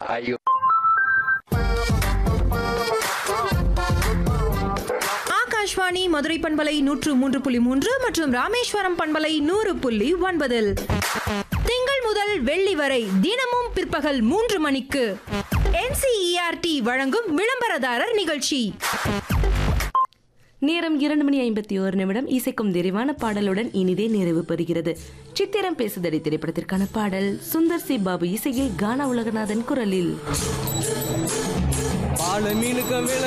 ஐயோ. ஆகாஷ்வாணி மதுரை பண்பலை 103.3 மற்றும் ராமேஸ்வரம் பண்பலை 100.9 திங்கள் முதல் வெள்ளி வரை தினமும் பிற்பகல் 3 மணிக்கு NCERT வழங்கும் விளம்பரதாரர் நிகழ்ச்சி. நேரம் 2:51 இசைக்கும் நிறைவான பாடலுடன் இனிதே நிறைவு பெறுகிறது. சித்திரம் பேசுதடி திரைப்படத்திற்கான பாடல் சுந்தர் சி பாபு இசையில் கானா உலகநாதன் குரலில்.